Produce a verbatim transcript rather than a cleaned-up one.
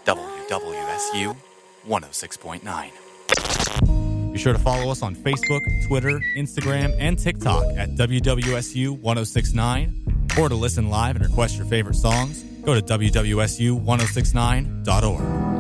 W W S U one oh six point nine. Be sure to follow us on Facebook, Twitter, Instagram, and TikTok at W W S U one oh six point nine, or to listen live and request your favorite songs, go to W W S U ten sixty-nine dot org.